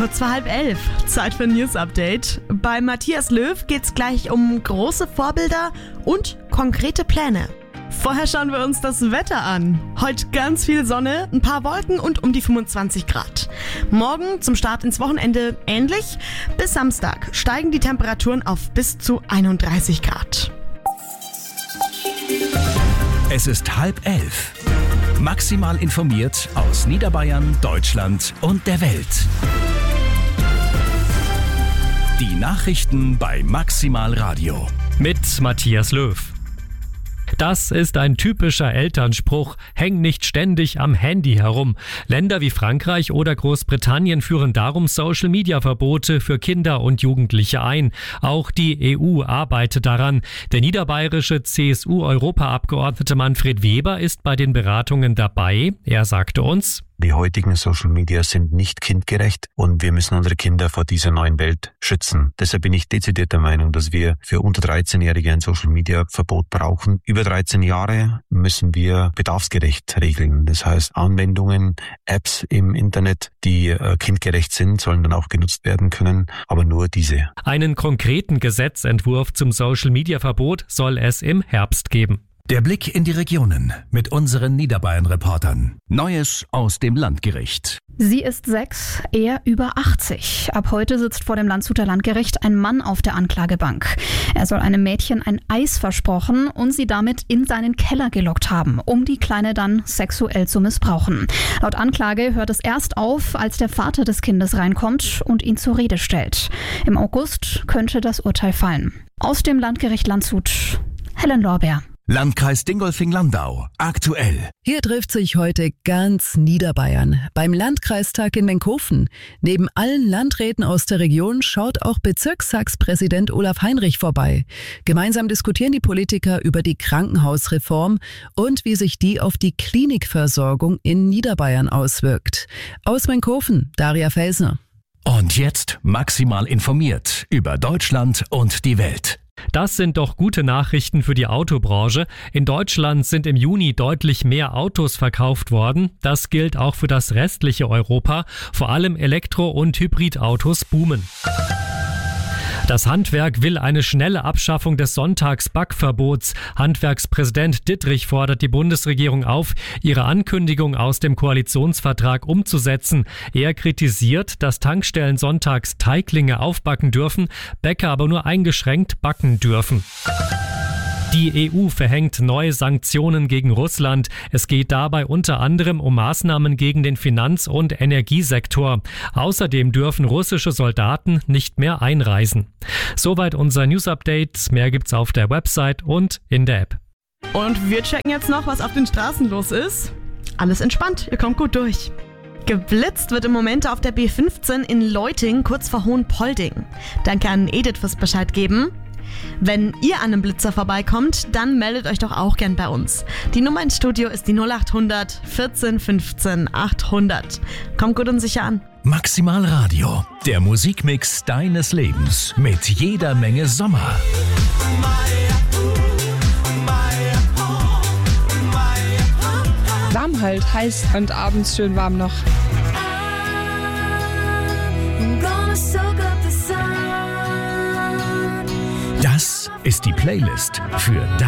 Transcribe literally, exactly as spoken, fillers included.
Kurz vor halb elf, Zeit für ein News-Update. Bei Matthias Löw geht's gleich um große Vorbilder und konkrete Pläne. Vorher schauen wir uns das Wetter an. Heute ganz viel Sonne, ein paar Wolken und um die fünfundzwanzig Grad. Morgen zum Start ins Wochenende ähnlich. Bis Samstag steigen die Temperaturen auf bis zu einunddreißig Grad. Es ist halb elf. Maximal informiert aus Niederbayern, Deutschland und der Welt. Die Nachrichten bei Maximal Radio. Mit Matthias Löw. Das ist ein typischer Elternspruch. Häng nicht ständig am Handy herum. Länder wie Frankreich oder Großbritannien führen darum Social-Media-Verbote für Kinder und Jugendliche ein. Auch die E U arbeitet daran. Der niederbayerische C S U-Europaabgeordnete Manfred Weber ist bei den Beratungen dabei. Er sagte uns: Die heutigen Social Media sind nicht kindgerecht und wir müssen unsere Kinder vor dieser neuen Welt schützen. Deshalb bin ich dezidiert der Meinung, dass wir für unter dreizehn-Jährige ein Social Media Verbot brauchen. Über dreizehn Jahre müssen wir bedarfsgerecht regeln. Das heißt, Anwendungen, Apps im Internet, die äh, kindgerecht sind, sollen dann auch genutzt werden können, aber nur diese. Einen konkreten Gesetzentwurf zum Social Media Verbot soll es im Herbst geben. Der Blick in die Regionen mit unseren Niederbayern-Reportern. Neues aus dem Landgericht. Sie ist sechs, er über achtzig. Ab heute sitzt vor dem Landshuter Landgericht ein Mann auf der Anklagebank. Er soll einem Mädchen ein Eis versprochen und sie damit in seinen Keller gelockt haben, um die Kleine dann sexuell zu missbrauchen. Laut Anklage hört es erst auf, als der Vater des Kindes reinkommt und ihn zur Rede stellt. Im August könnte das Urteil fallen. Aus dem Landgericht Landshut, Helen Lorbeer. Landkreis Dingolfing-Landau. Aktuell. Hier trifft sich heute ganz Niederbayern beim Landkreistag in Menkhofen. Neben allen Landräten aus der Region schaut auch Bezirksratspräsident Olaf Heinrich vorbei. Gemeinsam diskutieren die Politiker über die Krankenhausreform und wie sich die auf die Klinikversorgung in Niederbayern auswirkt. Aus Menkhofen, Daria Felsner. Und jetzt maximal informiert über Deutschland und die Welt. Das sind doch gute Nachrichten für die Autobranche. In Deutschland sind im Juni deutlich mehr Autos verkauft worden. Das gilt auch für das restliche Europa. Vor allem Elektro- und Hybridautos boomen. Das Handwerk will eine schnelle Abschaffung des Sonntagsbackverbots. Handwerkspräsident Dittrich fordert die Bundesregierung auf, ihre Ankündigung aus dem Koalitionsvertrag umzusetzen. Er kritisiert, dass Tankstellen sonntags Teiglinge aufbacken dürfen, Bäcker aber nur eingeschränkt backen dürfen. Die E U verhängt neue Sanktionen gegen Russland. Es geht dabei unter anderem um Maßnahmen gegen den Finanz- und Energiesektor. Außerdem dürfen russische Soldaten nicht mehr einreisen. Soweit unser News-Update. Mehr gibt's auf der Website und in der App. Und wir checken jetzt noch, was auf den Straßen los ist. Alles entspannt, ihr kommt gut durch. Geblitzt wird im Moment auf der B fünfzehn in Leuting, kurz vor Hohenpolding. Danke an Edith fürs Bescheid geben. Wenn ihr an einem Blitzer vorbeikommt, dann meldet euch doch auch gern bei uns. Die Nummer ins Studio ist die null acht hundert vierzehn fünfzehn achthundert. Kommt gut und sicher an. Maximal Radio, der Musikmix deines Lebens mit jeder Menge Sommer. Warm halt, heiß und abends schön warm noch. Das ist die Playlist für